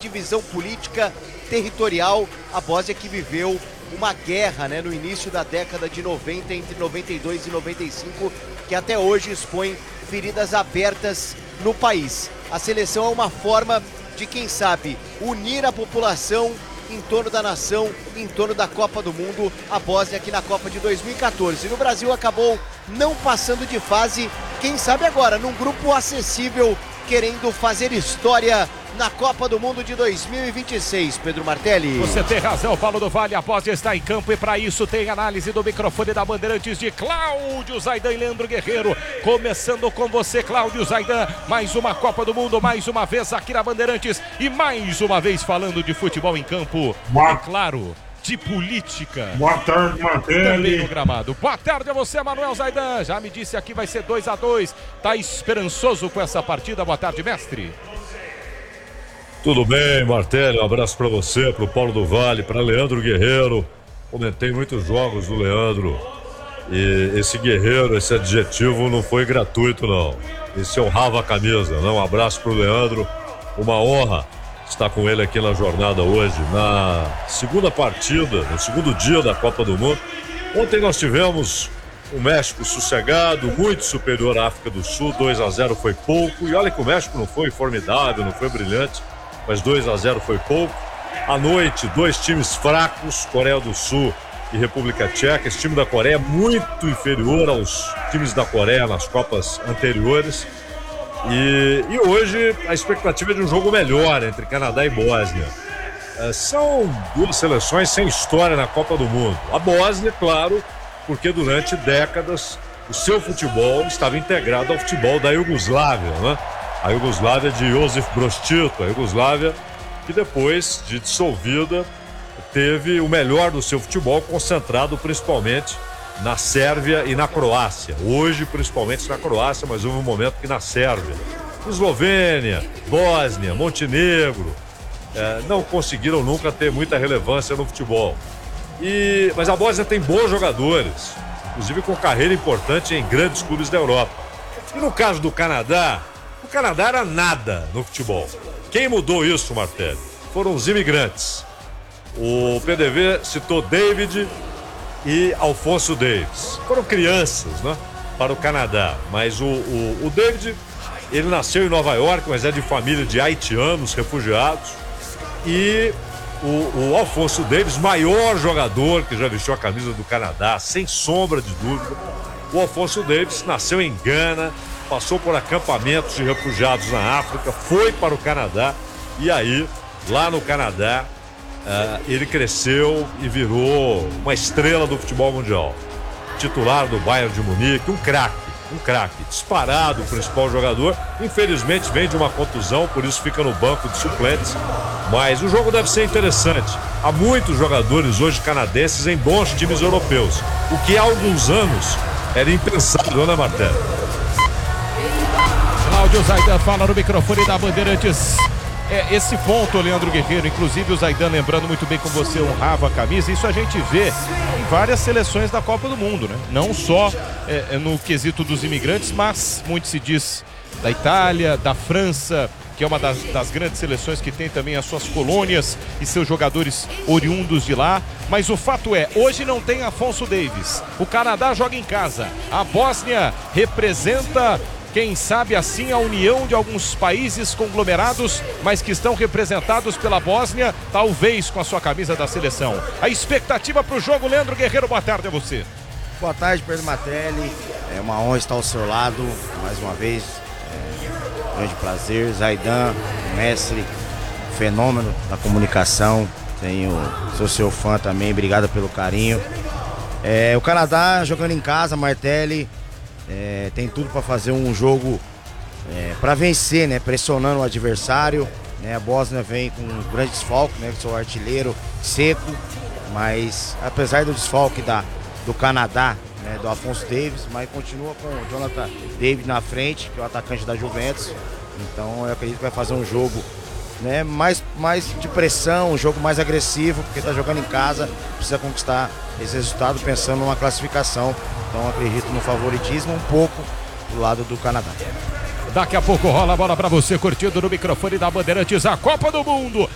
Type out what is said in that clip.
divisão política territorial. A Bósnia que viveu uma guerra, né, no início da década de 90, entre 92 e 95, que até hoje expõe feridas abertas no país. A seleção é uma forma de, quem sabe, unir a população em torno da nação, em torno da Copa do Mundo. A Bósnia aqui na Copa de 2014. No Brasil acabou não passando de fase, quem sabe agora, num grupo acessível, querendo fazer história na Copa do Mundo de 2026, Pedro Martelli. Você tem razão, Paulo do Vale, a Bósnia está em campo e para isso tem análise do microfone da Bandeirantes de Cláudio Zaidan e Leandro Guerreiro. Começando com você, Cláudio Zaidan, mais uma Copa do Mundo, mais uma vez aqui na Bandeirantes e mais uma vez falando de futebol em campo e, claro, de política. Boa tarde, Martelli. Também no gramado. Boa tarde a você, Manuel Zaidan. Já me disse aqui vai ser 2-2. Tá esperançoso com essa partida? Boa tarde, mestre. Tudo bem, Martelli, um abraço para você, para o Paulo do Vale, para Leandro Guerreiro. Comentei muitos jogos do Leandro e esse Guerreiro, esse adjetivo não foi gratuito não. Esse honrava a camisa, né? Um abraço para o Leandro, uma honra estar com ele aqui na jornada hoje, na segunda partida, no segundo dia da Copa do Mundo. Ontem nós tivemos o México sossegado, muito superior à África do Sul, 2-0 foi pouco, e olha que o México não foi formidável, não foi brilhante, mas 2-0 foi pouco. À noite, dois times fracos, Coreia do Sul e República Tcheca. Esse time da Coreia é muito inferior aos times da Coreia nas Copas anteriores. E hoje a expectativa é de um jogo melhor entre Canadá e Bósnia. São duas seleções sem história na Copa do Mundo. A Bósnia, claro, porque durante décadas o seu futebol estava integrado ao futebol da Iugoslávia, né? A Iugoslávia de Josip Broz Tito, a Iugoslávia que depois de dissolvida teve o melhor do seu futebol concentrado principalmente na Sérvia e na Croácia. Hoje principalmente na Croácia, mas houve um momento que na Sérvia. Eslovênia, Bósnia, Montenegro não conseguiram nunca ter muita relevância no futebol. Mas a Bósnia tem bons jogadores, inclusive com carreira importante em grandes clubes da Europa. E no caso do Canadá, o Canadá era nada no futebol. Quem mudou isso, Martelli? Foram os imigrantes. O PDV citou David e Alphonso Davies. Foram crianças, né, para o Canadá. Mas o David, ele nasceu em Nova York, mas é de família de haitianos, refugiados. E o Alphonso Davies, maior jogador que já vestiu a camisa do Canadá, sem sombra de dúvida. O Alphonso Davies nasceu em Gana, passou por acampamentos de refugiados na África, foi para o Canadá e aí, lá no Canadá, ele cresceu e virou uma estrela do futebol mundial. Titular do Bayern de Munique, um craque, disparado, o principal jogador. Infelizmente vem de uma contusão, por isso fica no banco de suplentes. Mas o jogo deve ser interessante. Há muitos jogadores hoje canadenses em bons times europeus, o que há alguns anos era impensável, né, Martelli? Cláudio Zaidan fala no microfone da Bandeirantes. Esse ponto, Leandro Guerreiro, inclusive o Zaidan lembrando muito bem como você honrava a camisa, isso a gente vê em várias seleções da Copa do Mundo, né? Não só no quesito dos imigrantes, mas muito se diz da Itália, da França, que é uma das grandes seleções que tem também as suas colônias e seus jogadores oriundos de lá. Mas o fato é, hoje não tem Alphonso Davies. O Canadá joga em casa. A Bósnia representa, quem sabe assim, a união de alguns países conglomerados, mas que estão representados pela Bósnia, talvez com a sua camisa da seleção. A expectativa para o jogo, Leandro Guerreiro, boa tarde a você. Boa tarde, Pedro Martelli. É uma honra estar ao seu lado, mais uma vez. Grande prazer. Zaidan, mestre, fenômeno da comunicação. Sou seu fã também, obrigado pelo carinho. O Canadá jogando em casa, Martelli. Tem tudo para fazer um jogo para vencer, né? Pressionando o adversário, né? A Bósnia vem com um grande desfalque, né? Sou artilheiro seco, mas apesar do desfalque do Canadá, né? Do Alphonso Davies, mas continua com o Jonathan David na frente, que é o atacante da Juventus. Então eu acredito que vai fazer um jogo, né? mais de pressão, um jogo mais agressivo, porque está jogando em casa, precisa conquistar esse resultado pensando numa classificação. Então acredito no favoritismo um pouco do lado do Canadá. Daqui a pouco rola a bola para você, curtindo no microfone da Bandeirantes, a Copa do Mundo.